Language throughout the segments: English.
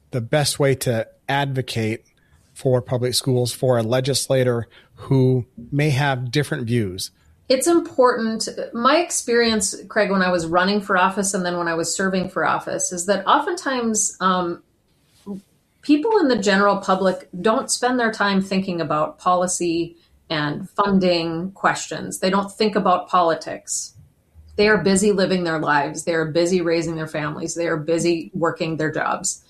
the best way to advocate for public schools for a legislator who may have different views? It's important. My experience, Craig, when I was running for office and then when I was serving for office, is that oftentimes people in the general public don't spend their time thinking about policy and funding questions. They don't think about politics. They are busy living their lives. They are busy raising their families. They are busy working their jobs.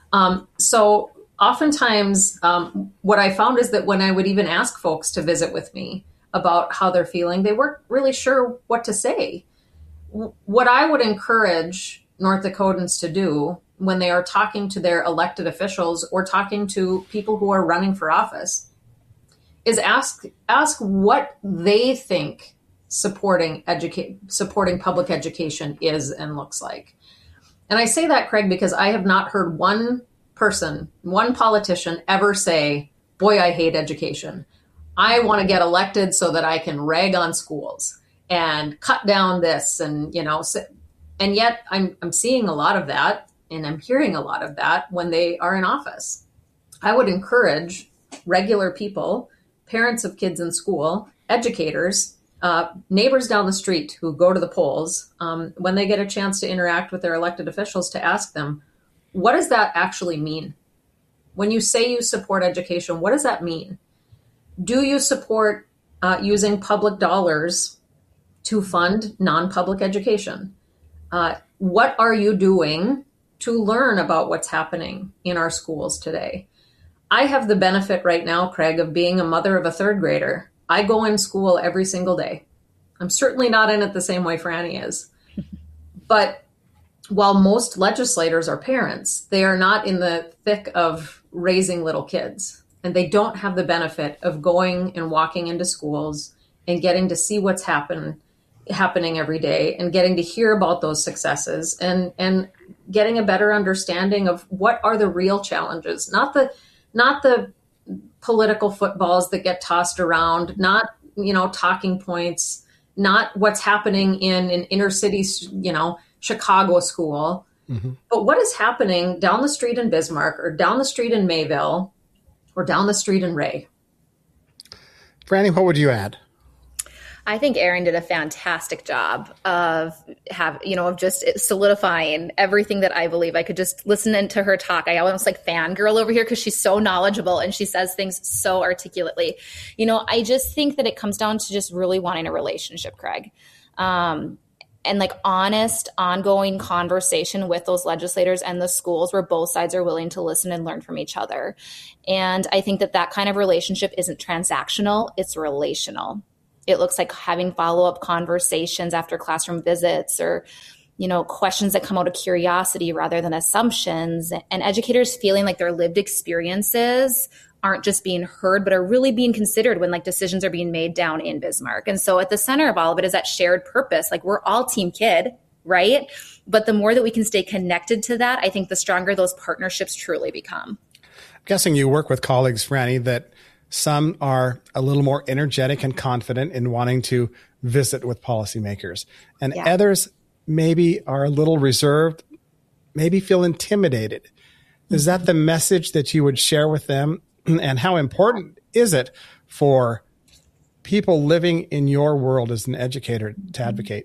So oftentimes what I found is that when I would even ask folks to visit with me about how they're feeling, they weren't really sure what to say. What I would encourage North Dakotans to do when they are talking to their elected officials or talking to people who are running for office is ask what they think supporting public education is and looks like. And I say that, Craig, because I have not heard one politician ever say, boy, I hate education. I want to get elected so that I can rag on schools and cut down this and yet I'm seeing a lot of that and I'm hearing a lot of that when they are in office. I would encourage regular people, parents of kids in school, educators, neighbors down the street who go to the polls, when they get a chance to interact with their elected officials, to ask them, what does that actually mean? When you say you support education, what does that mean? Do you support using public dollars to fund non-public education? What are you doing to learn about what's happening in our schools today? I have the benefit right now, Craig, of being a mother of a third grader. I go in school every single day. I'm certainly not in it the same way Franny is. But while most legislators are parents, they are not in the thick of raising little kids. And they don't have the benefit of going and walking into schools and getting to see what's happening every day and getting to hear about those successes and getting a better understanding of what are the real challenges, not the political footballs that get tossed around, not, talking points, not what's happening in an inner city, Chicago school, but what is happening down the street in Bismarck or down the street in Mayville or down the street in Ray. Franny, what would you add? I think Erin did a fantastic job of just solidifying everything that I believe. I could just listen to her talk. I almost fangirl over here because she's so knowledgeable and she says things so articulately. I just think that it comes down to just really wanting a relationship, Craig. And honest, ongoing conversation with those legislators and the schools where both sides are willing to listen and learn from each other. And I think that kind of relationship isn't transactional, it's relational. It looks like having follow-up conversations after classroom visits or, questions that come out of curiosity rather than assumptions, and educators feeling like their lived experiences aren't just being heard, but are really being considered when decisions are being made down in Bismarck. And so at the center of all of it is that shared purpose. We're all Team Kid, right? But the more that we can stay connected to that, I think the stronger those partnerships truly become. I'm guessing you work with colleagues, Franny, that some are a little more energetic and confident in wanting to visit with policymakers, and others maybe are a little reserved, maybe feel intimidated. Is that the message that you would share with them? And how important is it for people living in your world as an educator to advocate?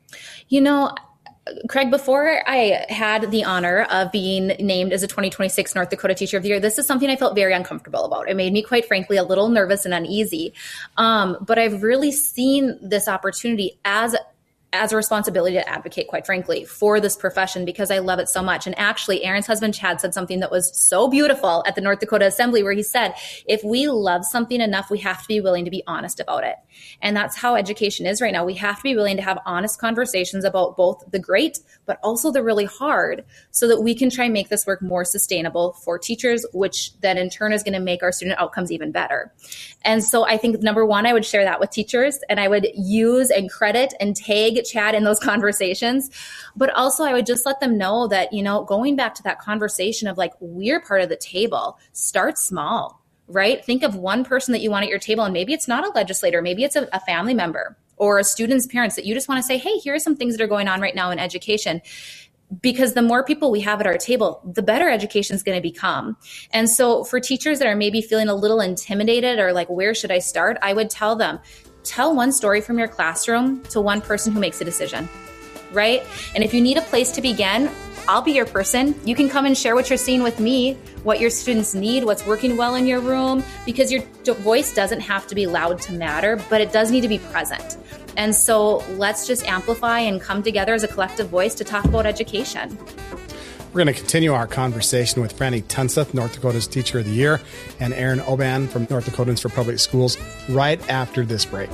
Craig, before I had the honor of being named as a 2026 North Dakota Teacher of the Year, this is something I felt very uncomfortable about. It made me, quite frankly, a little nervous and uneasy. But I've really seen this opportunity as a responsibility to advocate, quite frankly, for this profession because I love it so much. And actually, Erin's husband, Chad, said something that was so beautiful at the North Dakota Assembly where he said, if we love something enough, we have to be willing to be honest about it. And that's how education is right now. We have to be willing to have honest conversations about both the great, but also the really hard so that we can try and make this work more sustainable for teachers, which then in turn is going to make our student outcomes even better. And so I think, number one, I would share that with teachers and I would use and credit and tag Chad in those conversations. But also I would just let them know that, going back to that conversation of we're part of the table, start small, right? Think of one person that you want at your table, and maybe it's not a legislator, maybe it's a family member or a student's parents that you just want to say, hey, here are some things that are going on right now in education. because the more people we have at our table, the better education is going to become. And so for teachers that are maybe feeling a little intimidated or like, where should I start? I would tell them, tell one story from your classroom to one person who makes a decision, right? And if you need a place to begin, I'll be your person. You can come and share what you're seeing with me, what your students need, what's working well in your room, because your voice doesn't have to be loud to matter, but it does need to be present. And so let's just amplify and come together as a collective voice to talk about education. We're going to continue our conversation with Franny Tunstall, North Dakota's Teacher of the Year, and Erin Oban from North Dakotans for Public Schools right after this break.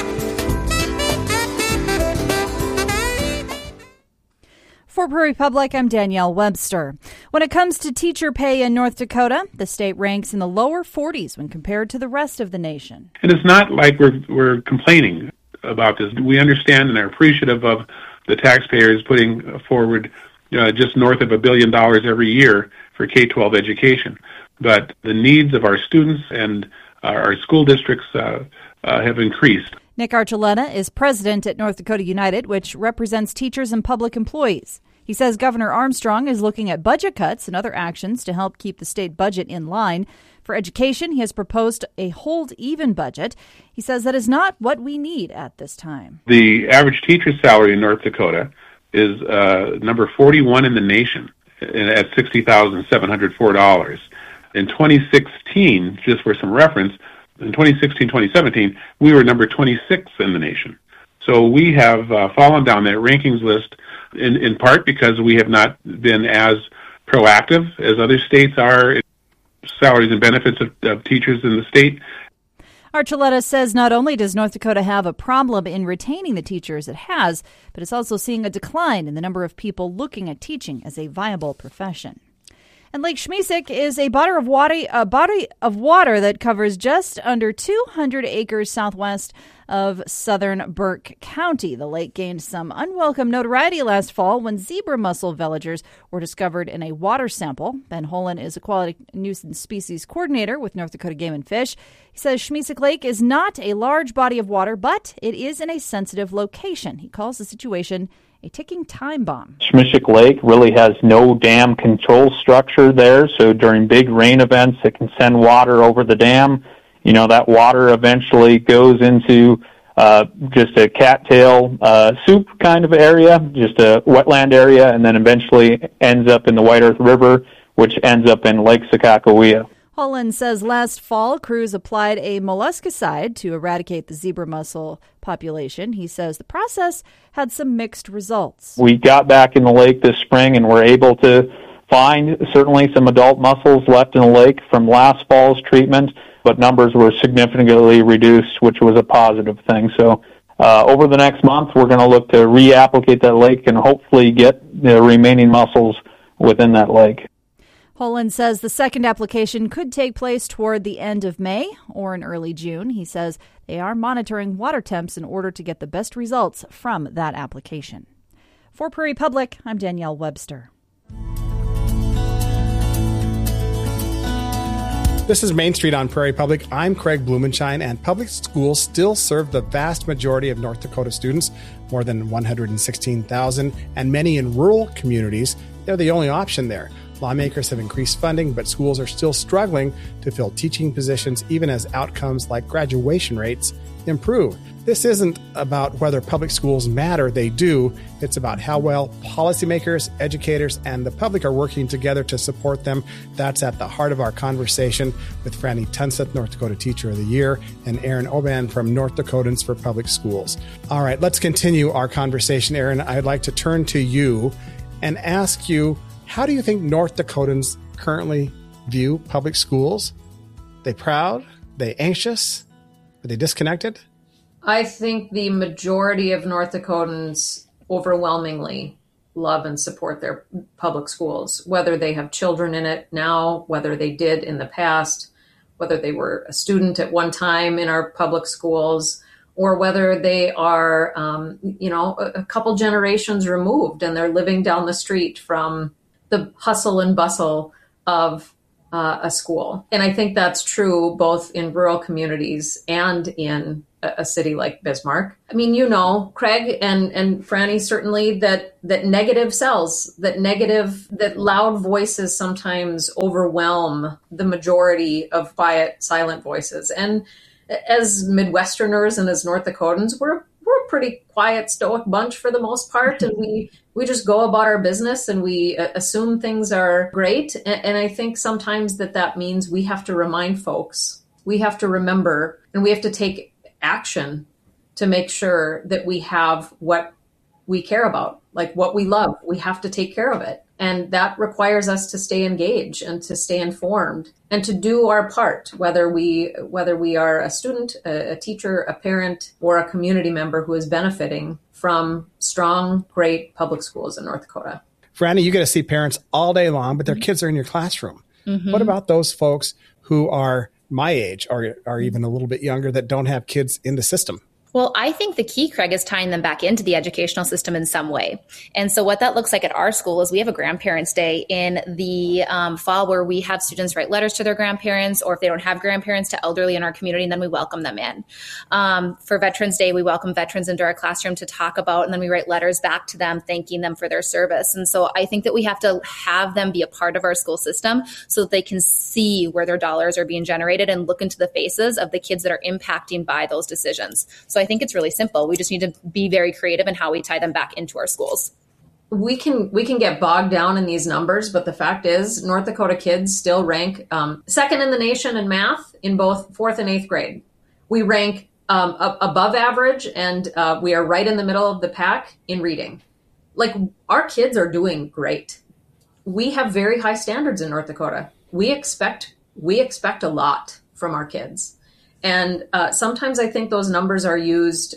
For Prairie Public, I'm Danielle Webster. When it comes to teacher pay in North Dakota, the state ranks in the lower 40s when compared to the rest of the nation. And it's not like we're complaining about this. We understand and are appreciative of the taxpayers putting forward just north of $1 billion every year for K-12 education. But the needs of our students and our school districts have increased. Nick Archuleta is president at North Dakota United, which represents teachers and public employees. He says Governor Armstrong is looking at budget cuts and other actions to help keep the state budget in line. For education, he has proposed a hold-even budget. He says that is not what we need at this time. The average teacher salary in North Dakota is number 41 in the nation at $60,704. In 2016, just for some reference, in 2016-2017, we were number 26 in the nation. So we have fallen down that rankings list in part because we have not been as proactive as other states are in salaries and benefits of teachers in the state. Archuleta says not only does North Dakota have a problem in retaining the teachers it has, but it's also seeing a decline in the number of people looking at teaching as a viable profession. And Lake Schmiesek is a body of water that covers just under 200 acres southwest of southern Burke County. The lake gained some unwelcome notoriety last fall when zebra mussel veligers were discovered in a water sample. Ben Holen is Aquatic Nuisance Species Coordinator with North Dakota Game and Fish. He says Schmiesek Lake is not a large body of water, but it is in a sensitive location. He calls the situation a ticking time bomb. Schmiesek Lake really has no dam control structure there, so during big rain events, it can send water over the dam. You know, that water eventually goes into just a cattail soup kind of area, just a wetland area, and then eventually ends up in the White Earth River, which ends up in Lake Sakakawea. Holland says last fall, crews applied a molluscicide to eradicate the zebra mussel population. He says the process had some mixed results. We got back in the lake this spring and were able to find certainly some adult mussels left in the lake from last fall's treatment, but numbers were significantly reduced, which was a positive thing. So over the next month, we're going to look to reapplicate that lake and hopefully get the remaining mussels within that lake. Holland says the second application could take place toward the end of May or in early June. He says they are monitoring water temps in order to get the best results from that application. For Prairie Public, I'm Danielle Webster. This is Main Street on Prairie Public. I'm Craig Blumenshine, and public schools still serve the vast majority of North Dakota students, more than 116,000, and many in rural communities. They're the only option there. Lawmakers have increased funding, but schools are still struggling to fill teaching positions even as outcomes like graduation rates improve. This isn't about whether public schools matter, they do. It's about how well policymakers, educators, and the public are working together to support them. That's at the heart of our conversation with Franny Tunstall, North Dakota Teacher of the Year, and Erin Oban from North Dakotans for Public Schools. All right, let's continue our conversation. Erin, I'd like to turn to you and ask you, how do you think North Dakotans currently view public schools? They proud? They anxious? Are they disconnected? I think the majority of North Dakotans overwhelmingly love and support their public schools, whether they have children in it now, whether they did in the past, whether they were a student at one time in our public schools, or whether they are, a couple generations removed and they're living down the street from the hustle and bustle of a school. And I think that's true both in rural communities and in a city like Bismarck. I mean, you know, Craig and Franny, certainly that negative sells, that loud voices sometimes overwhelm the majority of quiet, silent voices. And as Midwesterners and as North Dakotans, we're a pretty quiet, stoic bunch for the most part. And we just go about our business and we assume things are great. And I think sometimes that means we have to remind folks, we have to remember, and we have to take action to make sure that we have what we care about, like what we love. We have to take care of it. And that requires us to stay engaged and to stay informed and to do our part, whether we are a student, a teacher, a parent, or a community member who is benefiting from strong, great public schools in North Dakota. Franny, you get to see parents all day long, but their kids are in your classroom. Mm-hmm. What about those folks who are my age or are even a little bit younger that don't have kids in the system? Well, I think the key, Craig, is tying them back into the educational system in some way. And so what that looks like at our school is we have a Grandparents' Day in the fall where we have students write letters to their grandparents, or if they don't have grandparents, to elderly in our community, and then we welcome them in. For Veterans' Day, we welcome veterans into our classroom to talk about, and then we write letters back to them thanking them for their service. And so I think that we have to have them be a part of our school system so that they can see where their dollars are being generated and look into the faces of the kids that are impacting by those decisions. So I think it's really simple. We just need to be very creative in how we tie them back into our schools. We can get bogged down in these numbers, but the fact is North Dakota kids still rank second in the nation in math in both 4th and 8th grade. We rank above average, and we are right in the middle of the pack in reading. Like, our kids are doing great. We have very high standards in North Dakota. We expect a lot from our kids. And sometimes I think those numbers are used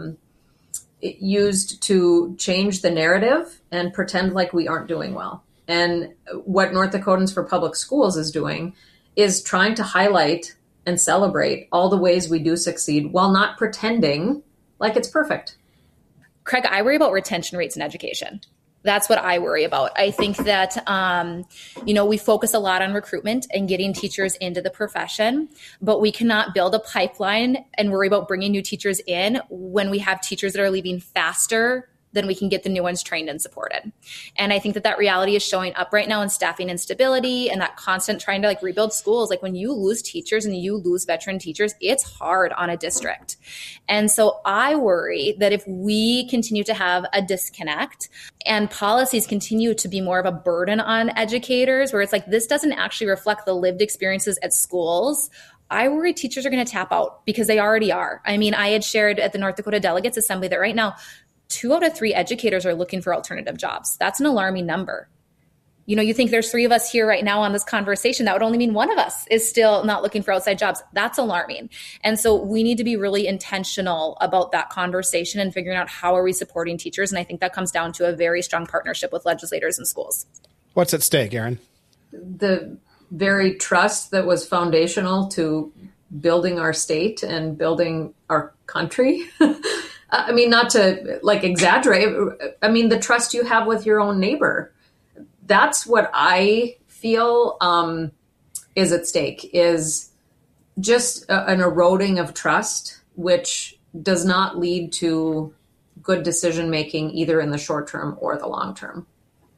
to change the narrative and pretend like we aren't doing well. And what North Dakotans for Public Schools is doing is trying to highlight and celebrate all the ways we do succeed while not pretending like it's perfect. Craig, I worry about retention rates in education. That's what I worry about. I think that, we focus a lot on recruitment and getting teachers into the profession, but we cannot build a pipeline and worry about bringing new teachers in when we have teachers that are leaving faster than we can get the new ones trained and supported. And I think that reality is showing up right now in staffing instability and that constant trying to rebuild schools. Like, when you lose teachers and you lose veteran teachers, it's hard on a district. And so I worry that if we continue to have a disconnect and policies continue to be more of a burden on educators, where it's like, this doesn't actually reflect the lived experiences at schools, I worry teachers are going to tap out, because they already are. I mean, I had shared at the North Dakota Delegates Assembly that right now, 2 out of 3 educators are looking for alternative jobs. That's an alarming number. You think there's 3 of us here right now on this conversation. That would only mean 1 of us is still not looking for outside jobs. That's alarming. And so we need to be really intentional about that conversation and figuring out how are we supporting teachers. And I think that comes down to a very strong partnership with legislators and schools. What's at stake, Erin? The very trust that was foundational to building our state and building our country. I mean, not to exaggerate. I mean, the trust you have with your own neighbor. That's what I feel is at stake, is just an eroding of trust, which does not lead to good decision making either in the short term or the long term.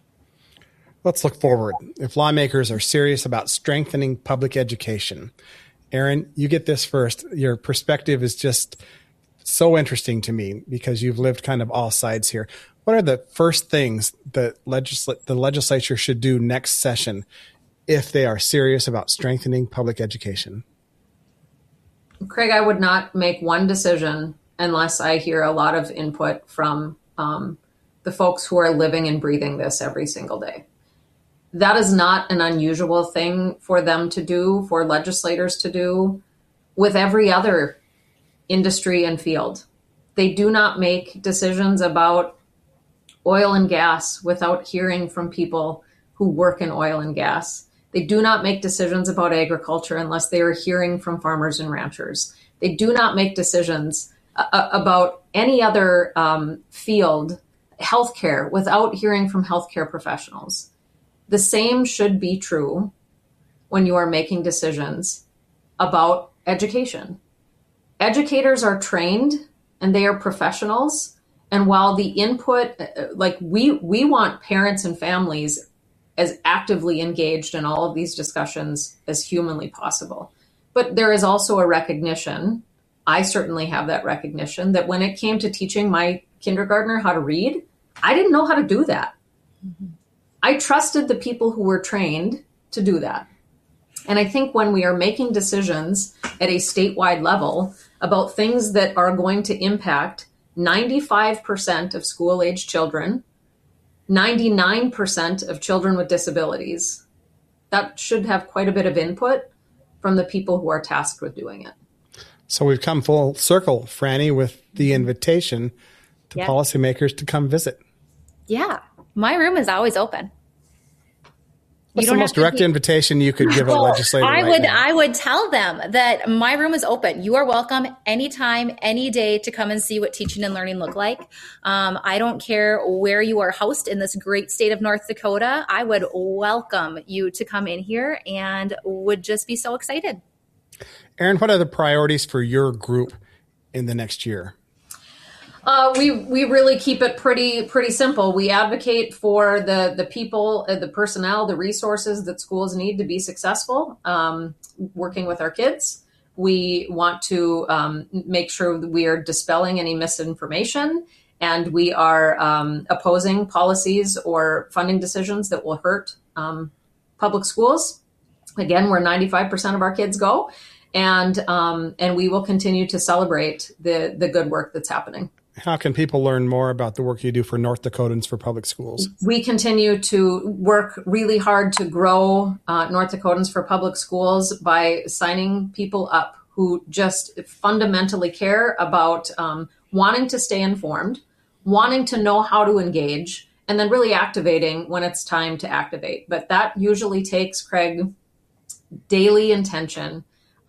Let's look forward. If lawmakers are serious about strengthening public education, Erin, you get this first. Your perspective is just so interesting to me because you've lived kind of all sides here. What are the first things that the legislature should do next session if they are serious about strengthening public education? Craig, I would not make one decision unless I hear a lot of input from the folks who are living and breathing this every single day. That is not an unusual thing for them to do, for legislators to do with every other industry and field. They do not make decisions about oil and gas without hearing from people who work in oil and gas. They do not make decisions about agriculture unless they are hearing from farmers and ranchers. They do not make decisions about any other field, healthcare, without hearing from healthcare professionals. The same should be true when you are making decisions about education. Educators are trained and they are professionals. And while the input, like we want parents and families as actively engaged in all of these discussions as humanly possible. But there is also a recognition, I certainly have that recognition, that when it came to teaching my kindergartner how to read, I didn't know how to do that. Mm-hmm. I trusted the people who were trained to do that. And I think when we are making decisions at a statewide level about things that are going to impact 95% of school-age children, 99% of children with disabilities, that should have quite a bit of input from the people who are tasked with doing it. So we've come full circle, Franny, with the invitation to policymakers to come visit. Yeah. My room is always open. What's the most direct invitation you could give a legislator? I would tell them that my room is open. You are welcome anytime, any day to come and see what teaching and learning look like. I don't care where you are housed in this great state of North Dakota. I would welcome you to come in here and would just be so excited. Erin, what are the priorities for your group in the next year? We really keep it pretty simple. We advocate for the people, the personnel, the resources that schools need to be successful, working with our kids. We want to make sure that we are dispelling any misinformation, and we are opposing policies or funding decisions that will hurt public schools. Again, where 95% of our kids go, and we will continue to celebrate the good work that's happening. How can people learn more about the work you do for North Dakotans for Public Schools? We continue to work really hard to grow North Dakotans for Public Schools by signing people up who just fundamentally care about wanting to stay informed, wanting to know how to engage, and then really activating when it's time to activate. But that usually takes, Craig, daily intention,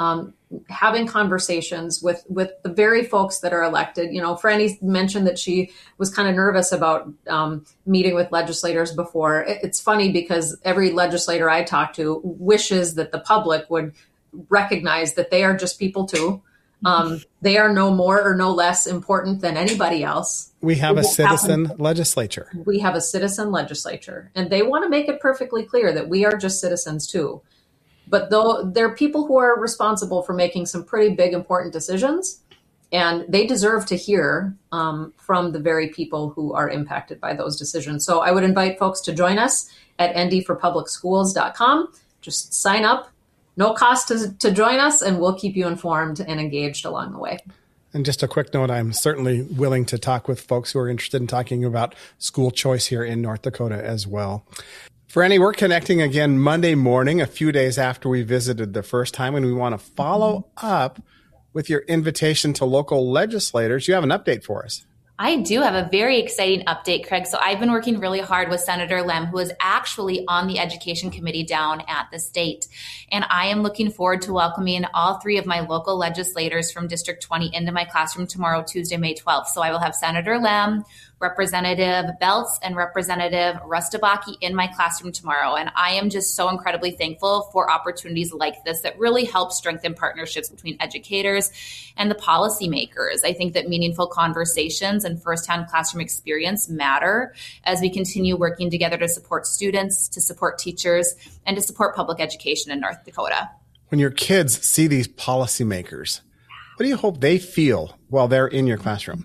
having conversations with the very folks that are elected. You know, Franny mentioned that she was kind of nervous about meeting with legislators before. It's funny because every legislator I talk to wishes that the public would recognize that they are just people too. They are no more or no less important than anybody else. We have a citizen legislature. We have a citizen legislature, and they want to make it perfectly clear that we are just citizens too. But though there are people who are responsible for making some pretty big, important decisions, and they deserve to hear from the very people who are impacted by those decisions. So I would invite folks to join us at ndforpublicschools.com. Just sign up, no cost to join us, and we'll keep you informed and engaged along the way. And just a quick note, I'm certainly willing to talk with folks who are interested in talking about school choice here in North Dakota as well. Franny, we're connecting again Monday morning, a few days after we visited the first time, and we want to follow up with your invitation to local legislators. You have an update for us. I do have a very exciting update, Craig. So I've been working really hard with Senator Lem, who is actually on the education committee down at the state. And I am looking forward to welcoming all three of my local legislators from District 20 into my classroom tomorrow, Tuesday, May 12th. So I will have Senator Lem, Representative Belts, and Representative Rustabaki in my classroom tomorrow. And I am just so incredibly thankful for opportunities like this that really help strengthen partnerships between educators and the policymakers. I think that meaningful conversations and firsthand classroom experience matter as we continue working together to support students, to support teachers, and to support public education in North Dakota. When your kids see these policymakers, what do you hope they feel while they're in your classroom?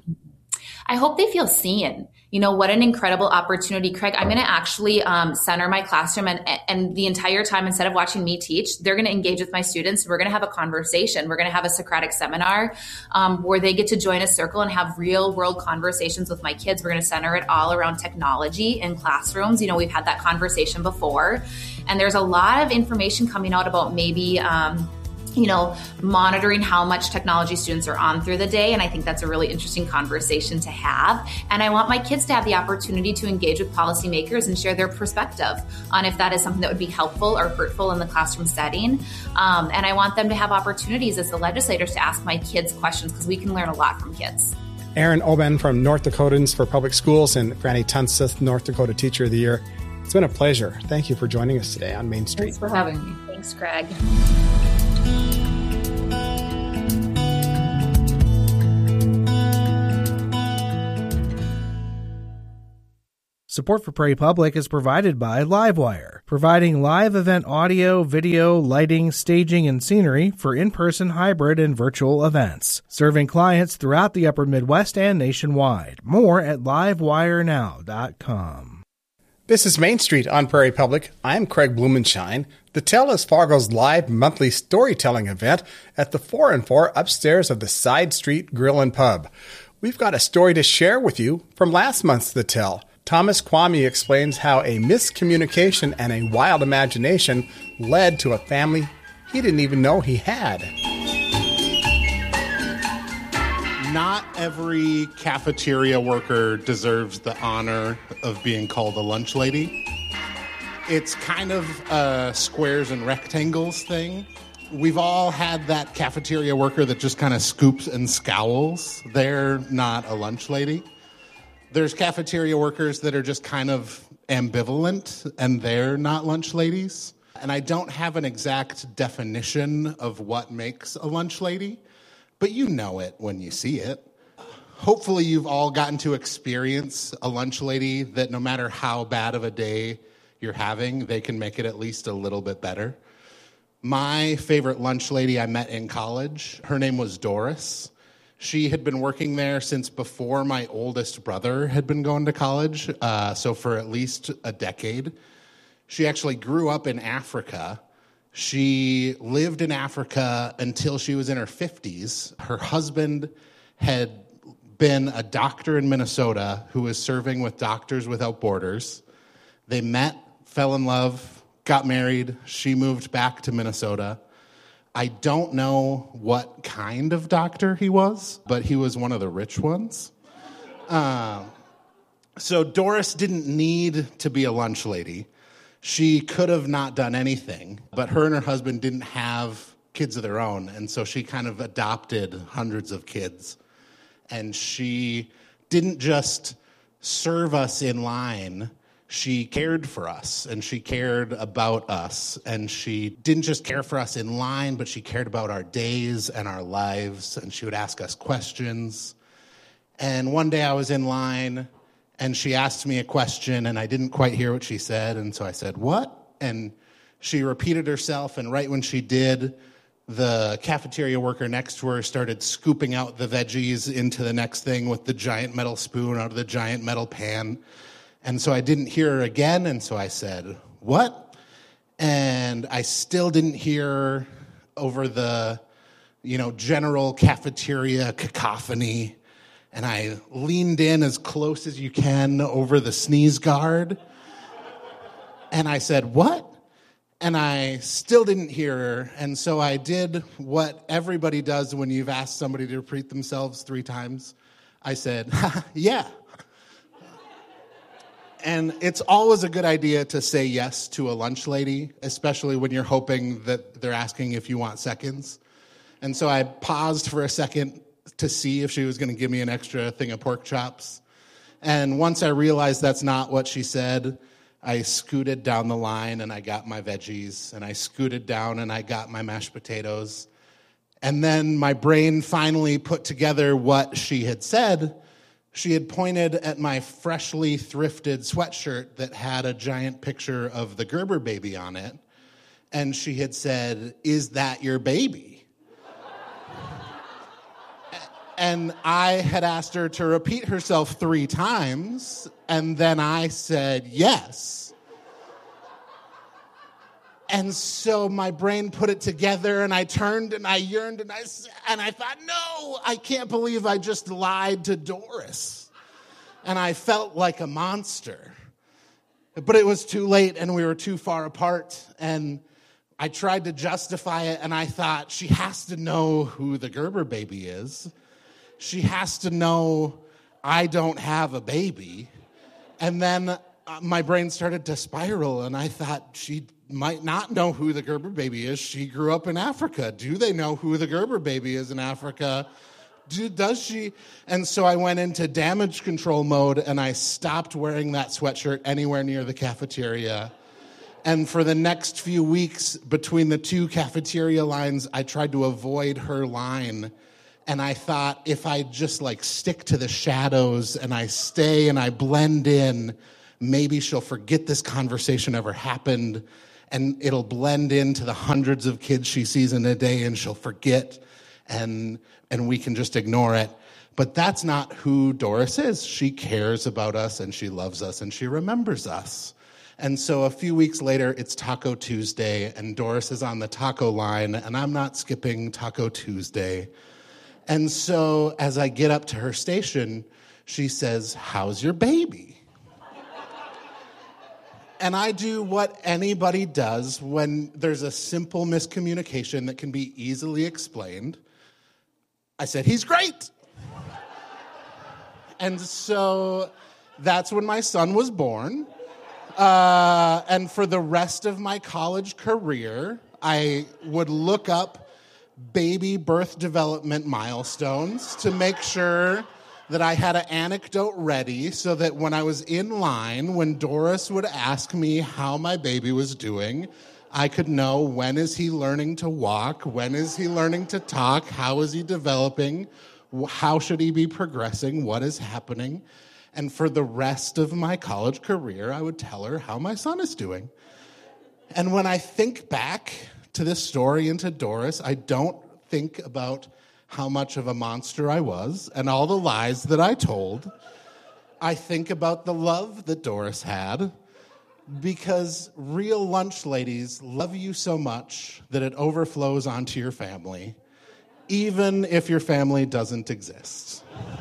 I hope they feel seen. You know, what an incredible opportunity, Craig. I'm going to actually center my classroom and the entire time, instead of watching me teach, they're going to engage with my students. We're going to have a conversation. We're going to have a Socratic seminar where they get to join a circle and have real world conversations with my kids. We're going to center it all around technology in classrooms. You know, we've had that conversation before, and there's a lot of information coming out about maybe monitoring how much technology students are on through the day. And I think that's a really interesting conversation to have. And I want my kids to have the opportunity to engage with policymakers and share their perspective on if that is something that would be helpful or hurtful in the classroom setting. And I want them to have opportunities as the legislators to ask my kids questions, because we can learn a lot from kids. Erin Oben from North Dakotans for Public Schools and Franny Tunsteth, North Dakota Teacher of the Year. It's been a pleasure. Thank you for joining us today on Main Street. Thanks for having me. Thanks, Craig. Support for Prairie Public is provided by Livewire, providing live event audio, video, lighting, staging, and scenery for in-person, hybrid, and virtual events, serving clients throughout the Upper Midwest and nationwide. More at livewirenow.com. This is Main Street on Prairie Public. I'm Craig Blumenshine. The Tell is Fargo's live monthly storytelling event at the 4 and 4 upstairs of the Side Street Grill and Pub. We've got a story to share with you from last month's The Tell. Thomas Kwame explains how a miscommunication and a wild imagination led to a family he didn't even know he had. Not every cafeteria worker deserves the honor of being called a lunch lady. It's kind of a squares and rectangles thing. We've all had that cafeteria worker that just kind of scoops and scowls. They're not a lunch lady. There's cafeteria workers that are just kind of ambivalent, and they're not lunch ladies. And I don't have an exact definition of what makes a lunch lady, but you know it when you see it. Hopefully you've all gotten to experience a lunch lady that no matter how bad of a day you're having, they can make it at least a little bit better. My favorite lunch lady I met in college, her name was Doris. She had been working there since before my oldest brother had been going to college, so for at least a decade. She actually grew up in Africa. She lived in Africa until she was in her 50s. Her husband had been a doctor in Minnesota who was serving with Doctors Without Borders. They met, fell in love, got married. She moved back to Minnesota. I don't know what kind of doctor he was, but he was one of the rich ones. So Doris didn't need to be a lunch lady. She could have not done anything, but her and her husband didn't have kids of their own, and so she kind of adopted hundreds of kids. And she didn't just serve us in line. She cared for us, and she cared about us, and she didn't just care for us in line, but she cared about our days and our lives, and she would ask us questions. And one day I was in line, and she asked me a question, and I didn't quite hear what she said, and so I said, "What?" And she repeated herself, and right when she did, the cafeteria worker next to her started scooping out the veggies into the next thing with the giant metal spoon out of the giant metal pan. And so I didn't hear her again, and so I said, "What?" And I still didn't hear over the, general cafeteria cacophony. And I leaned in as close as you can over the sneeze guard. And I said, "What?" And I still didn't hear her. And so I did what everybody does when you've asked somebody to repeat themselves 3 times. I said, "Yeah." And it's always a good idea to say yes to a lunch lady, especially when you're hoping that they're asking if you want seconds. And so I paused for a second to see if she was going to give me an extra thing of pork chops. And once I realized that's not what she said, I scooted down the line and I got my veggies, and I scooted down and I got my mashed potatoes. And then my brain finally put together what she had said. She had pointed at my freshly thrifted sweatshirt that had a giant picture of the Gerber baby on it. And she had said, "Is that your baby?" And I had asked her to repeat herself 3 times, and then I said yes. And so my brain put it together, and I turned and I yearned and I thought, no, I can't believe I just lied to Doris. And I felt like a monster. But it was too late, and we were too far apart, and I tried to justify it, and I thought, she has to know who the Gerber baby is. She has to know I don't have a baby. And then my brain started to spiral, and I thought, she might not know who the Gerber baby is. She grew up in Africa. Do they know who the Gerber baby is in Africa? Does she? And so I went into damage control mode, and I stopped wearing that sweatshirt anywhere near the cafeteria. And for the next few weeks, between the two cafeteria lines, I tried to avoid her line. And I thought, if I just stick to the shadows and I stay and I blend in, maybe she'll forget this conversation ever happened, and it'll blend into the hundreds of kids she sees in a day, and she'll forget, and we can just ignore it. But that's not who Doris is. She cares about us, and she loves us, and she remembers us. And so a few weeks later, it's Taco Tuesday, and Doris is on the taco line, and I'm not skipping Taco Tuesday. And so as I get up to her station, she says, "How's your baby?" And I do what anybody does when there's a simple miscommunication that can be easily explained. I said, "He's great." And so that's when my son was born. And for the rest of my college career, I would look up baby birth development milestones to make sure that I had an anecdote ready so that when I was in line, when Doris would ask me how my baby was doing, I could know, when is he learning to walk? When is he learning to talk? How is he developing? How should he be progressing? What is happening? And for the rest of my college career, I would tell her how my son is doing. And when I think back to this story and to Doris, I don't think about how much of a monster I was and all the lies that I told. I think about the love that Doris had, because real lunch ladies love you so much that it overflows onto your family, even if your family doesn't exist.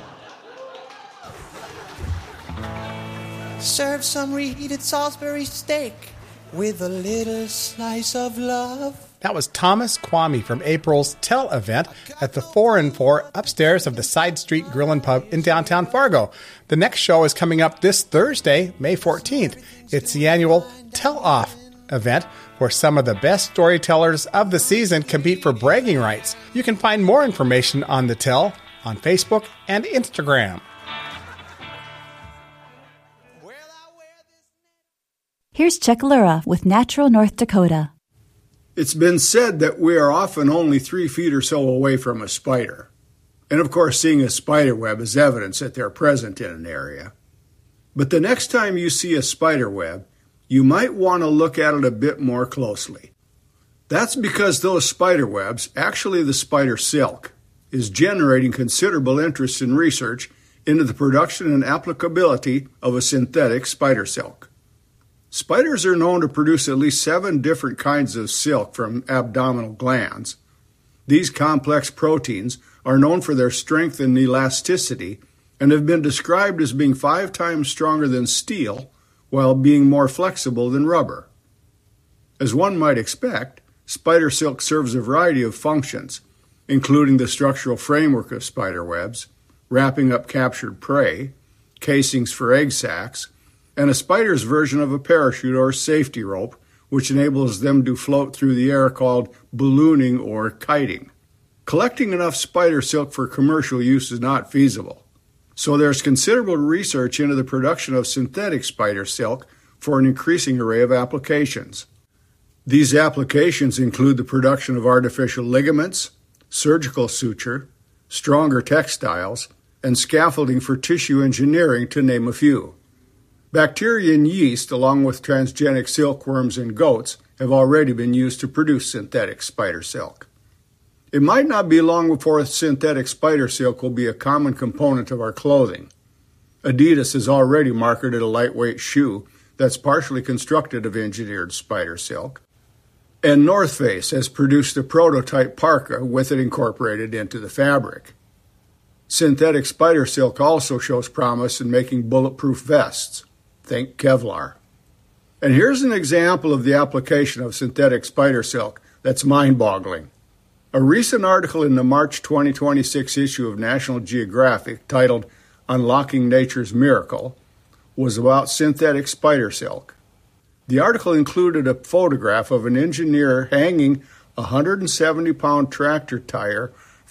Serve some reheated Salisbury steak with a little slice of love. That was Thomas Kwame from April's Tell event at the 4 and 4 upstairs of the Side Street Grill and Pub in downtown Fargo. The next show is coming up this Thursday, May 14th. It's the annual Tell Off event where some of the best storytellers of the season compete for bragging rights. You can find more information on the Tell on Facebook and Instagram. Here's Chuck Lura with Natural North Dakota. It's been said that we are often only 3 feet or so away from a spider. And of course, seeing a spider web is evidence that they're present in an area. But the next time you see a spider web, you might want to look at it a bit more closely. That's because those spider webs, actually the spider silk, is generating considerable interest in research into the production and applicability of a synthetic spider silk. Spiders are known to produce at least 7 different kinds of silk from abdominal glands. These complex proteins are known for their strength and elasticity and have been described as being 5 times stronger than steel while being more flexible than rubber. As one might expect, spider silk serves a variety of functions, including the structural framework of spider webs, wrapping up captured prey, casings for egg sacs, and a spider's version of a parachute or safety rope, which enables them to float through the air, called ballooning or kiting. Collecting enough spider silk for commercial use is not feasible, so there's considerable research into the production of synthetic spider silk for an increasing array of applications. These applications include the production of artificial ligaments, surgical suture, stronger textiles, and scaffolding for tissue engineering, to name a few. Bacteria and yeast, along with transgenic silkworms in goats, have already been used to produce synthetic spider silk. It might not be long before synthetic spider silk will be a common component of our clothing. Adidas has already marketed a lightweight shoe that's partially constructed of engineered spider silk. And North Face has produced a prototype parka with it incorporated into the fabric. Synthetic spider silk also shows promise in making bulletproof vests. Think Kevlar. And here's an example of the application of synthetic spider silk that's mind-boggling. A recent article in the March 2026 issue of National Geographic, titled Unlocking Nature's Miracle, was about synthetic spider silk. The article included a photograph of an engineer hanging a 170-pound tractor tire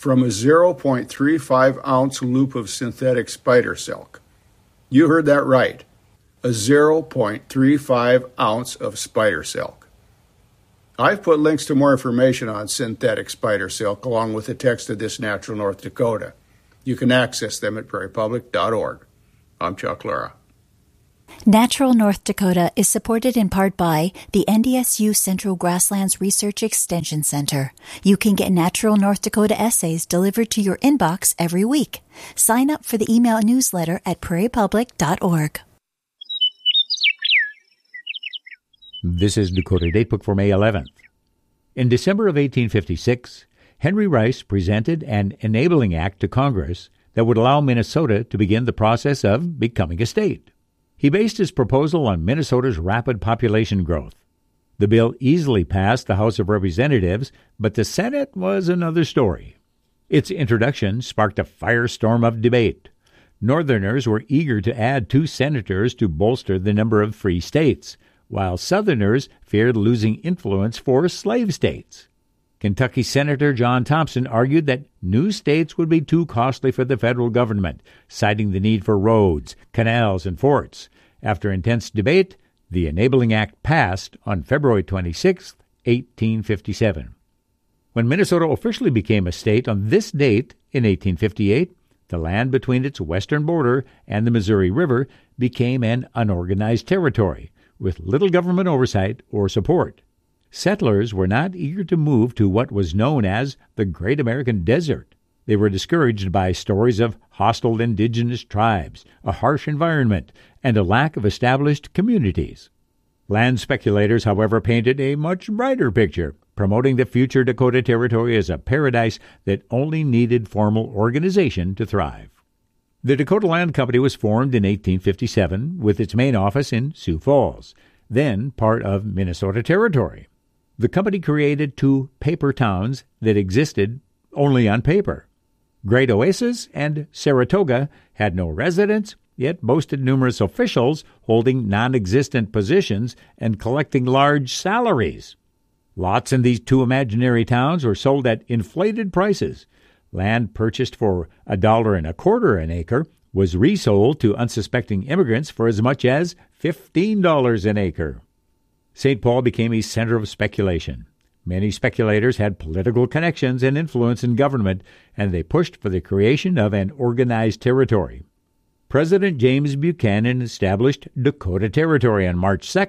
from a 0.35 ounce loop of synthetic spider silk. You heard that right. A 0.35 ounce of spider silk. I've put links to more information on synthetic spider silk along with the text of This Natural North Dakota. You can access them at prairiepublic.org. I'm Chuck Lura. Natural North Dakota is supported in part by the NDSU Central Grasslands Research Extension Center. You can get Natural North Dakota essays delivered to your inbox every week. Sign up for the email newsletter at prairiepublic.org. This is Dakota Datebook for May 11th. In December of 1856, Henry Rice presented an enabling act to Congress that would allow Minnesota to begin the process of becoming a state. He based his proposal on Minnesota's rapid population growth. The bill easily passed the House of Representatives, but the Senate was another story. Its introduction sparked a firestorm of debate. Northerners were eager to add 2 senators to bolster the number of free states, while Southerners feared losing influence for slave states. Kentucky Senator John Thompson argued that new states would be too costly for the federal government, citing the need for roads, canals, and forts. After intense debate, the Enabling Act passed on February 26, 1857. When Minnesota officially became a state on this date in 1858, the land between its western border and the Missouri River became an unorganized territory, with little government oversight or support. Settlers were not eager to move to what was known as the Great American Desert. They were discouraged by stories of hostile indigenous tribes, a harsh environment, and a lack of established communities. Land speculators, however, painted a much brighter picture, promoting the future Dakota Territory as a paradise that only needed formal organization to thrive. The Dakota Land Company was formed in 1857 with its main office in Sioux Falls, then part of Minnesota Territory. The company created 2 paper towns that existed only on paper. Great Oasis and Saratoga had no residents, yet boasted numerous officials holding non-existent positions and collecting large salaries. Lots in these 2 imaginary towns were sold at inflated prices. Land purchased for $1.25 an acre was resold to unsuspecting immigrants for as much as $15 an acre. St. Paul became a center of speculation. Many speculators had political connections and influence in government, and they pushed for the creation of an organized territory. President James Buchanan established Dakota Territory on March 2,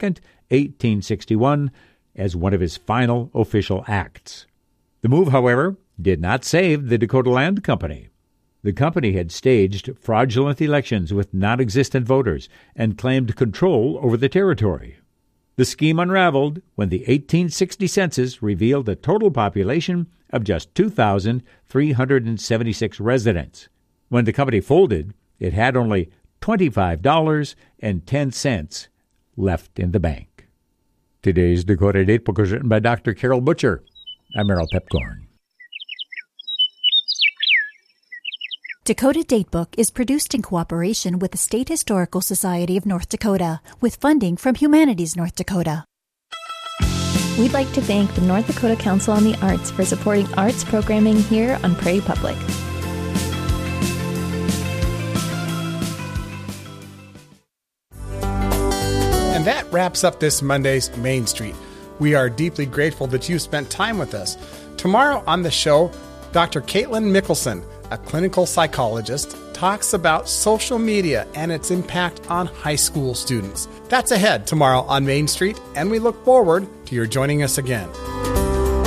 1861, as one of his final official acts. The move, however, did not save the Dakota Land Company. The company had staged fraudulent elections with non-existent voters and claimed control over the territory. The scheme unraveled when the 1860 census revealed a total population of just 2,376 residents. When the company folded, it had only $25.10 left in the bank. Today's Dakota Datebook was written by Dr. Carol Butcher. I'm Merrill Pepcorn. Dakota Datebook is produced in cooperation with the State Historical Society of North Dakota, with funding from Humanities North Dakota. We'd like to thank the North Dakota Council on the Arts for supporting arts programming here on Prairie Public. And that wraps up this Monday's Main Street. We are deeply grateful that you spent time with us. Tomorrow on the show, Dr. Caitlin Mickelson, a clinical psychologist, talks about social media and its impact on high school students. That's ahead tomorrow on Main Street, and we look forward to your joining us again.